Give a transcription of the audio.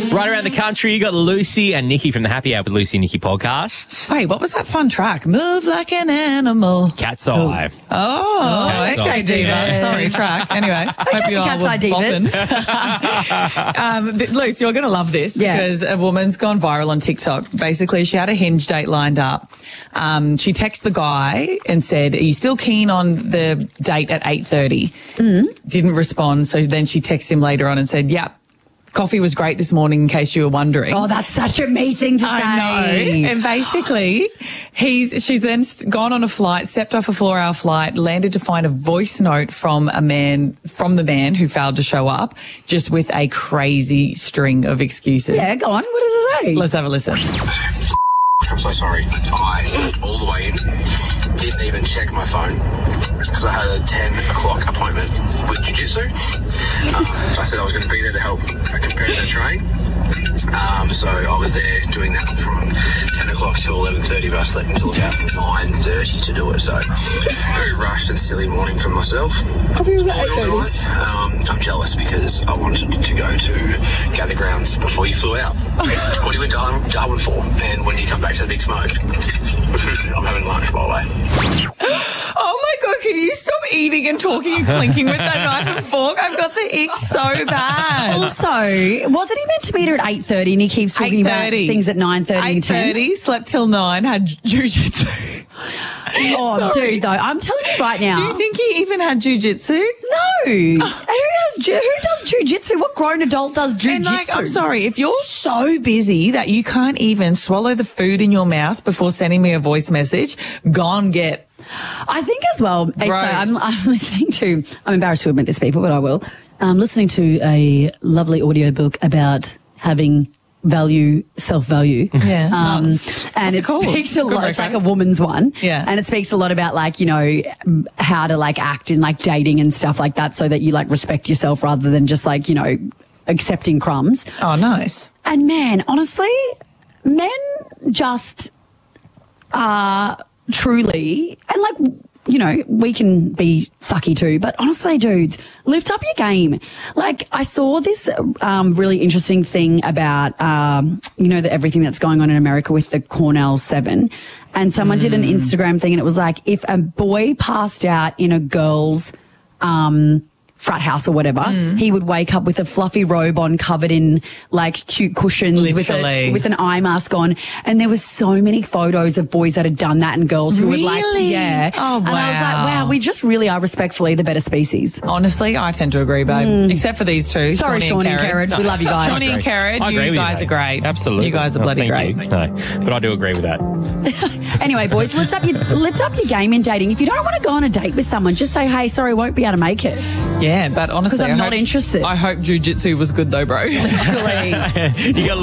Right around the country, you got Lucy and Nikki from the Happy Hour with Lucy and Nikki podcast. Wait, what was that fun track? Move like an animal. Cat's Eye. Oh, Cat's okay, Eye. Diva. Yeah. Sorry, track. Anyway, hope you all Cat's were Eye bopping. But Luce, you're going to love this because a woman's gone viral on TikTok. Basically, she had a Hinge date lined up. She texted the guy and said, "Are you still keen on the date at 8:30?" Didn't respond. So then she texted him later on and said, "Yep. Coffee was great this morning, in case you were wondering." Oh, that's such a me thing to say. I know. And basically, she's then gone on a flight, stepped off a 4-hour flight, landed to find a voice note from the man who failed to show up, just with a crazy string of excuses. Yeah, go on. What does it say? Let's have a listen. I'm so sorry. I, all the way in, didn't even check my phone because I had a 10 o'clock appointment with Jiu-Jitsu. I said I was going to be there to help a competitor train. So I was there doing that from 10 o'clock till 11:30, but I slept until about 9:30 to do it. So very rushed and silly morning for myself. I'm jealous because I wanted to go to Gather Grounds before you flew out. What do you went to Darwin for? And when do you come back to the Big Smoke? I'm having lunch, by the way. Oh my God, can you stop eating and talking and clinking with that knife and fork? I've got the ick so bad. Also, wasn't he meant to meet her at 8:30 and he keeps talking about things at 9:30 and 10? 8:30, slept till 9, had jiu-jitsu. Oh, dude, though, I'm telling you right now. Do you think he even had jiu-jitsu? No. And who does jiu-jitsu? What grown adult does jiu-jitsu? And I'm sorry, if you're so busy that you can't even swallow the food in your mouth before sending me a voice message, go and get. I think as well, so I'm listening to, I'm embarrassed to admit this, people, but I will. I'm listening to a lovely audiobook about having self-value. Yeah. And it speaks a lot. It's like a woman's one. Yeah. And it speaks a lot about how to act in dating and stuff like that so that you respect yourself rather than just accepting crumbs. Oh, nice. And man, honestly, men just are truly, and we can be sucky too, but honestly, dudes, lift up your game. I saw this really interesting thing about, everything that's going on in America with the Cornell 7. And someone did an Instagram thing and it was if a boy passed out in a girl's frat house or whatever, he would wake up with a fluffy robe on covered in cute cushions with an eye mask on. And there were so many photos of boys that had done that and girls who would yeah. Oh, wow. And I was wow, we just really are respectfully the better species. Honestly, I tend to agree, babe. Except for these two. Sorry, Shawnee and Kerrod. We love you guys. Shawnee and Kerrod, you guys are great. Absolutely. You guys are bloody great. No, but I do agree with that. Anyway, boys, lift up your game in dating. If you don't want to go on a date with someone, just say, hey, sorry, won't be able to make it. Yeah, but honestly, I'm not interested. I hope jiu-jitsu was good though, bro. Literally. You got